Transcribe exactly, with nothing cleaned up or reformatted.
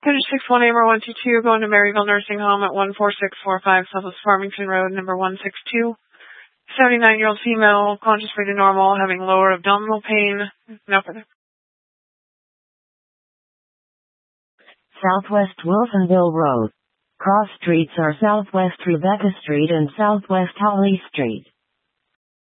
Finish six one Amer one two two, going to Maryville Nursing Home at one four six four five Southwest Farmington Road, number one six two. seventy-nine-year-old female, conscious reading normal, having lower abdominal pain. No further. Southwest Wilsonville Road. Cross streets are Southwest Rebecca Street and Southwest Holly Street.